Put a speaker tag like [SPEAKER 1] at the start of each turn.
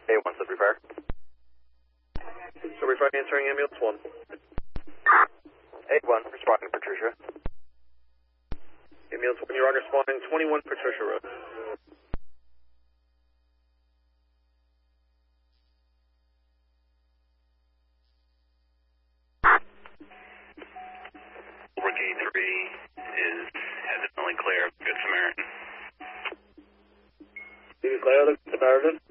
[SPEAKER 1] A1 Slippery Fire.
[SPEAKER 2] Slippery Fire answering ambulance 1.
[SPEAKER 1] A1, responding to Patricia.
[SPEAKER 2] Ambulance 1, you're on responding 21 Patricia Road.
[SPEAKER 3] Gate 3 is evidently clear. Good Samaritan.
[SPEAKER 2] Clear, the Samaritan.